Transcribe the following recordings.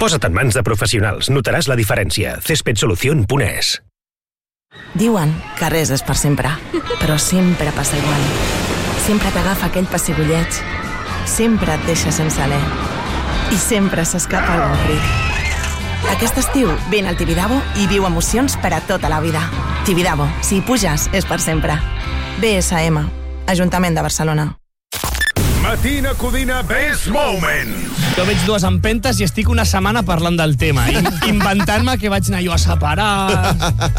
Posa't en mans de professionals, notaràs la diferència. cespedsolucion.es. Diuen que res és per sempre, però sempre passa igual. Sempre t'agafa aquell pessigolleig, sempre et deixa sense alè i sempre s'escapa el ric. Aquest estiu vine al Tibidabo i viu emocions per a tota la vida. Tibidabo, si hi puges, és per sempre. BSM, Ajuntament de Barcelona. Matina Codina Best Moment. Jo veig dues empentes i estic una setmana parlant del tema, inventant-me que vaig anar jo a separar.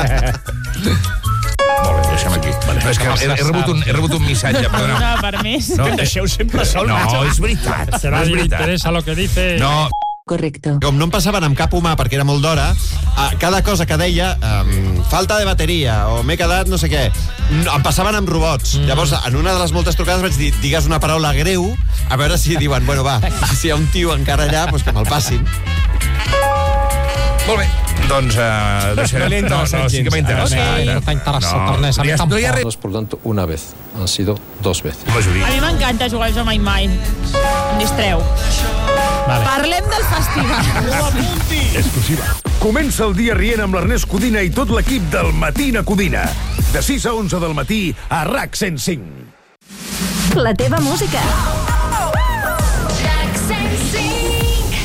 Molt bé, deixem aquí. No, és que he rebut un missatge, perdona. No, per més. No, em deixeu sempre sol. No, és veritat. Se va dir, interesa lo que dice. No. Correcte. Com no em passaven amb cap humà perquè era molt d'hora, cada cosa que deia, falta de bateria, o m'he quedat no sé què, em passaven amb robots. Llavors, en una de les moltes trucades vaig dir, digues una paraula greu, a veure si diuen, bueno, va, si hi ha un tio encara allà, doncs que me'l passin. Molt bé. Doncs deixarem... No, sí que m'ha interessat. No hi ha res. No es por tanto una vez, han sido 2 veces. A mi m'encanta jugar al Jo Mai Mai. Em distreu. Vale. Parlem del festival. Exclusiva. Comença el dia rient amb l'Ernest Codina i tot l'equip del Matina Codina. De 6 a 11 del matí a RAC 105. La teva música. RAC 105.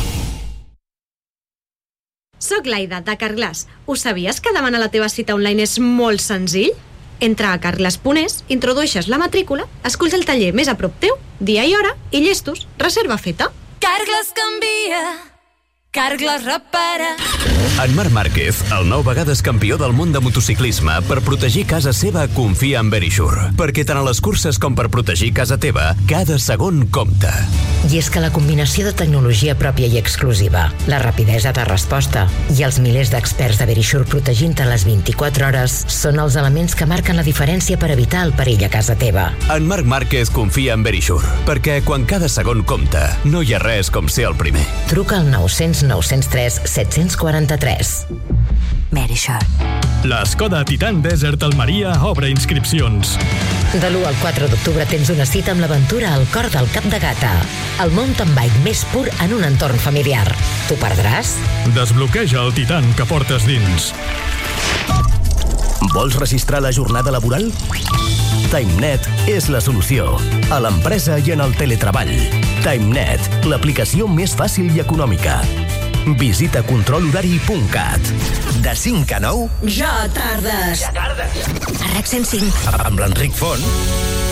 Soc l'Aida, de Carglass. Ho sabies que demanar la teva cita online és molt senzill? Entra a carglass.es, introdueixes la matrícula, esculls el taller més a prop teu, dia i hora, i llestos, reserva feta. Carglass canvia, Carglass repara. En Marc Márquez, el 9 vegades campió del món de motociclisme, per protegir casa seva confia en Verisure, perquè tant a les curses com per protegir casa teva, cada segon compta. I és que la combinació de tecnologia pròpia i exclusiva, la rapidesa de resposta i els milers d'experts de Verisure protegint-te les 24 hores són els elements que marquen la diferència per evitar el perill a casa teva. En Marc Márquez confia en Verisure, perquè quan cada segon compta, no hi ha res com ser el primer. Truca al 900 903 743. Verisure. La Skoda Titan Desert Almeria obre inscripcions. De l'1 al 4 d'octubre tens una cita amb l'aventura al cor del Cap de Gata. El mountain bike més pur en un entorn familiar. T'ho perdràs? Desbloqueja el Titan que portes dins. Vols registrar la jornada laboral? TimeNet és la solució. A l'empresa i en el teletreball. TimeNet, l'aplicació més fàcil i econòmica. Visita controlhorari.cat. De 5 a 9... Ja tardes. A RAC 105. Amb l'Enric Font